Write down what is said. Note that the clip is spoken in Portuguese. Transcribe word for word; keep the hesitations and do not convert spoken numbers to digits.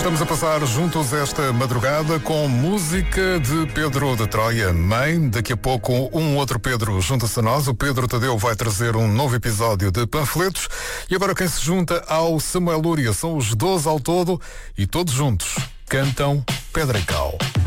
Estamos a passar juntos esta madrugada com música de Pedro de Troia, Mãe. Daqui a pouco um outro Pedro junta-se a nós. O Pedro Tadeu vai trazer um novo episódio de Panfletos. E agora quem se junta ao Samuel Lúria são os doze ao todo e todos juntos cantam Pedra e Cal.